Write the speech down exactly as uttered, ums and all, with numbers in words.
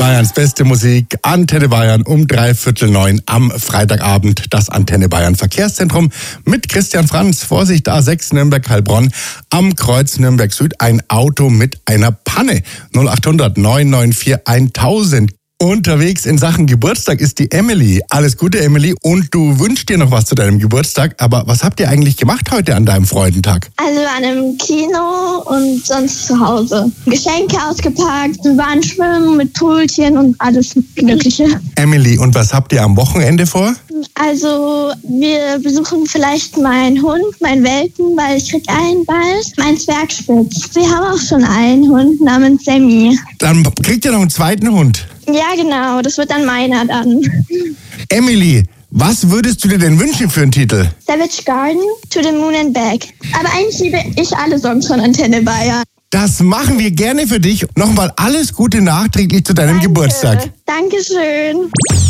Bayerns beste Musik, Antenne Bayern um dreiviertel neun am Freitagabend. Das Antenne Bayern Verkehrszentrum mit Christian Franz. Vorsicht, A sechs Nürnberg-Heilbronn am Kreuz Nürnberg Süd. Ein Auto mit einer Panne. null achthundert neun neun vier tausend. Unterwegs in Sachen Geburtstag ist die Emily. Alles Gute, Emily. Und du wünschst dir noch was zu deinem Geburtstag. Aber was habt ihr eigentlich gemacht heute an deinem Freudentag? Also wir waren im Kino und sonst zu Hause. Geschenke ausgepackt, wir waren schwimmen mit Poolchen und alles Mögliche. Emily, und was habt ihr am Wochenende vor? Also wir besuchen vielleicht meinen Hund, meinen Welpen, weil ich krieg einen bald. Mein Zwergspitz. Wir haben auch schon einen Hund namens Sammy. Dann kriegt ihr noch einen zweiten Hund. Ja, genau. Das wird dann meiner dann. Emily, was würdest du dir denn wünschen für einen Titel? Savage Garden, To the Moon and Back. Aber eigentlich liebe ich alle Songs von Antenne Bayern. Das machen wir gerne für dich. Nochmal alles Gute nachträglich zu deinem Danke. Geburtstag. Dankeschön.